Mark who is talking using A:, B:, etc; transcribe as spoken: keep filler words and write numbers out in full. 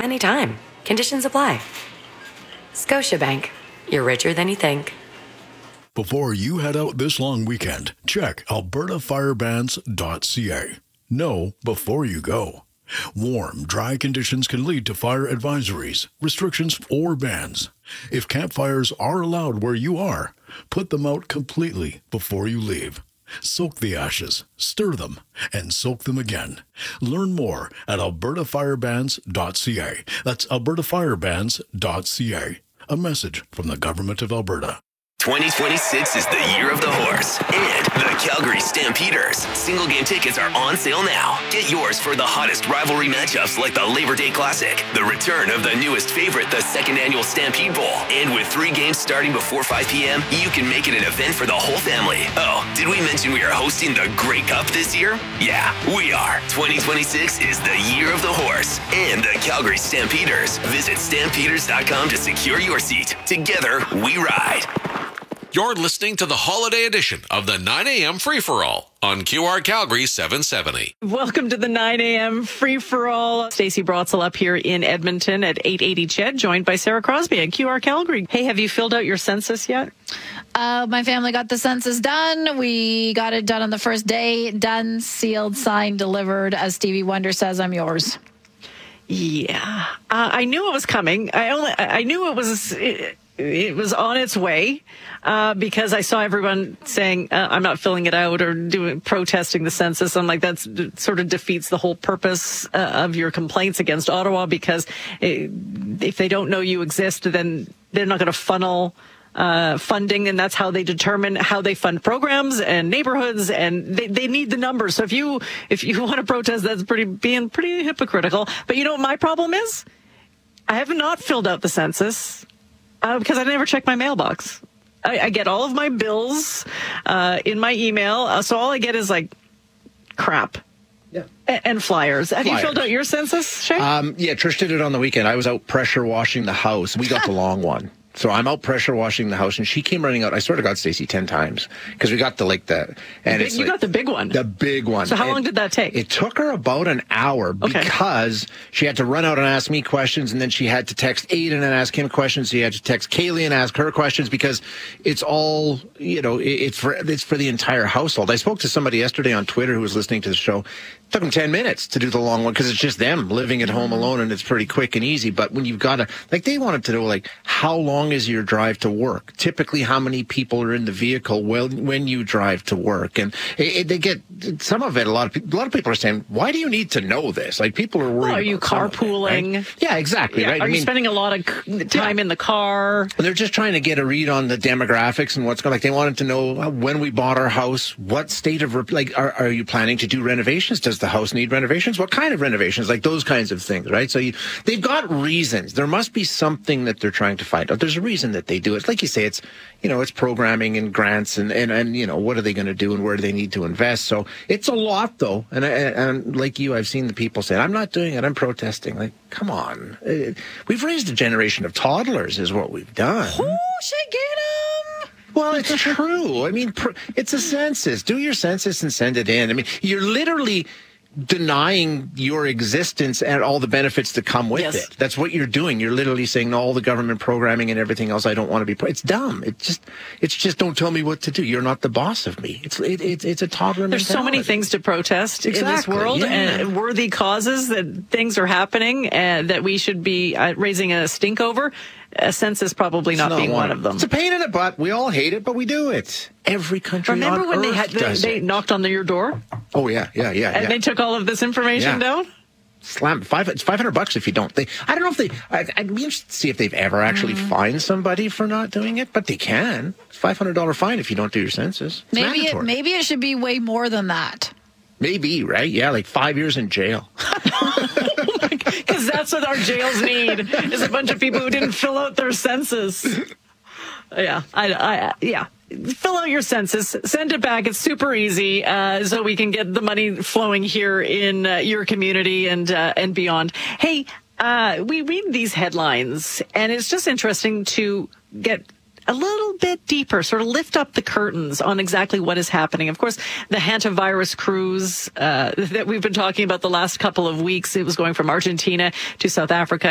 A: anytime. Conditions apply. Scotiabank. You're richer than you think.
B: Before you head out this long weekend, check alberta fire bans dot c a. Know before you go. Warm, dry conditions can lead to fire advisories, restrictions, or bans. If campfires are allowed where you are, put them out completely before you leave. Soak the ashes, stir them, and soak them again. Learn more at alberta fire bans dot c a. That's alberta fire bans dot c a. A message from the Government of Alberta.
C: twenty twenty-six is the year of the horse and the Calgary Stampeders. Single game tickets are on sale now. Get yours for the hottest rivalry matchups like the Labor Day Classic, the return of the newest favorite, the second annual Stampede Bowl. And with three games starting before five p.m., you can make it an event for the whole family. Oh, did we mention we are hosting the Grey Cup this year? Yeah, we are. twenty twenty-six is the year of the horse and the Calgary Stampeders. Visit stampeders dot com to secure your seat. Together, we ride.
D: You're listening to the holiday edition of the nine a.m. Free-For-All on Q R Calgary seven seventy.
E: Welcome to the nine a.m. Free-For-All. Stacey Brotzel up here in Edmonton at eight eighty C H E D, joined by Sarah Crosby at Q R Calgary. Hey, have you filled out your census yet?
F: Uh, my family got the census done. We got it done on the first day. Done, sealed, signed, delivered. As Stevie Wonder says, I'm yours.
E: Yeah. Uh, I knew it was coming. I only, I knew it was... It, It was on its way uh, because I saw everyone saying, uh, I'm not filling it out or doing protesting the census. I'm like, that sort of defeats the whole purpose uh, of your complaints against Ottawa, because it, if they don't know you exist, then they're not going to funnel uh, funding. And that's how they determine how they fund programs and neighborhoods. And they, they need the numbers. So if you if you want to protest, that's pretty being pretty hypocritical. But you know what my problem is? I have not filled out the census. Uh, because I never check my mailbox. I, I get all of my bills uh, in my email, uh, so all I get is like crap. Yeah. A- and flyers. Have flyers. You filled out your census, Shay?
G: Um, yeah, Trish did it on the weekend. I was out pressure washing the house. We got the long one. So I'm out pressure washing the house, and she came running out. I sort of got Stacey ten times because we got the like the and
E: big,
G: it's
E: you
G: like,
E: got the big one.
G: The big one.
E: So how
G: and
E: long did that take?
G: It took her about an hour
E: okay.
G: because she had to run out and ask me questions, and then she had to text Aiden and ask him questions. So you had to text Kaylee and ask her questions because it's all you know. It, it's for it's for the entire household. I spoke to somebody yesterday on Twitter who was listening to the show. It took them ten minutes to do the long one because it's just them living at home alone, and it's pretty quick and easy. But when you've got to like, they wanted to know like how long is your drive to work? Typically, how many people are in the vehicle when when you drive to work? And it, it, they get some of it. A lot of people, a lot of people are saying, "Why do you need to know this?" Like people are worried.
E: Well, are you carpooling?
G: It, right? Yeah, exactly.
E: Yeah.
G: Right.
E: Are
G: I
E: you
G: mean,
E: spending a lot of time yeah. in the car?
G: And they're just trying to get a read on the demographics and what's going. Like they wanted to know when we bought our house, what state of like are are you planning to do renovations? Does the house need renovations? What kind of renovations? Like those kinds of things, right? So you, they've got reasons. There must be something that they're trying to find out. There's a reason that they do it. Like you say, it's, you know, it's programming and grants and, and, and you know, what are they going to do and where do they need to invest? So it's a lot, though. And, I, and like you, I've seen the people say, I'm not doing it. I'm protesting. Like, come on. We've raised a generation of toddlers is what we've done.
E: Who should get them?
G: Well, it's true. I mean, it's a census. Do your census and send it in. I mean, you're literally denying your existence and all the benefits that come with
E: yes.
G: it. That's what you're doing. You're literally saying no, all the government programming and everything else. I don't want to be. Pro-. It's dumb. It's just. It's just don't tell me what to do. You're not the boss of me. It's it, it, it's a toddler.
E: There's mentality. So many things to protest
G: exactly.
E: in this world,
G: yeah.
E: and worthy causes that things are happening and that we should be uh, raising a stink over. A census probably not, not being one. one of them.
G: It's a pain in the butt. We all hate it, but we do it. Every country
E: Remember
G: on
E: when
G: Earth
E: they had they, they knocked on the, your door?
G: Oh yeah, yeah, yeah.
E: And
G: yeah.
E: they took all of this information
G: yeah.
E: down.
G: Slam five. It's five hundred bucks if you don't. They. I don't know if they. I, I'd be interested to see if they've ever actually mm. fined somebody for not doing it, but they can. It's five hundred dollar fine if you don't do your census. It's
F: maybe
G: mandatory.
F: it. Maybe it should be way more than that.
G: Maybe, right? Yeah, like five years in jail.
E: Because that's what our jails need, is a bunch of people who didn't fill out their census. Yeah, I, I, yeah. Fill out your census, send it back. It's super easy, uh, so we can get the money flowing here in uh, your community and uh, and beyond. Hey, uh, we read these headlines, and it's just interesting to get a little bit deeper, sort of lift up the curtains on exactly what is happening. Of course, the hantavirus cruise uh, that we've been talking about the last couple of weeks, it was going from Argentina to South Africa.